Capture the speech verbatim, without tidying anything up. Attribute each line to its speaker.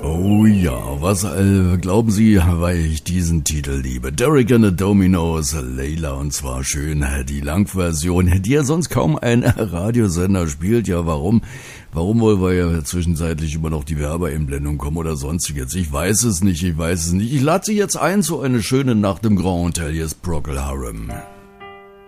Speaker 1: Oh ja, was äh, glauben Sie, weil ich diesen Titel liebe? Derek and the Dominos, Layla, und zwar schön die Langversion, die ja sonst kaum ein Radiosender spielt. Ja, warum? Warum wohl, weil ja zwischenzeitlich immer noch die Werbeeinblendung kommen oder sonstiges? Ich weiß es nicht, ich weiß es nicht. Ich lade Sie jetzt ein zu einer schönen Nacht im Grand Hotel. Hier ist Procol Harum.